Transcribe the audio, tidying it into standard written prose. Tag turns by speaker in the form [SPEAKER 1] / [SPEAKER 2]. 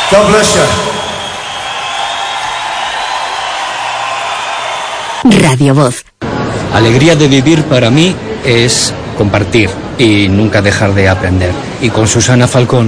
[SPEAKER 1] God bless you.
[SPEAKER 2] Radio Voz.
[SPEAKER 3] Alegría de vivir para mí es compartir y nunca dejar de aprender. Y con Susana Falcón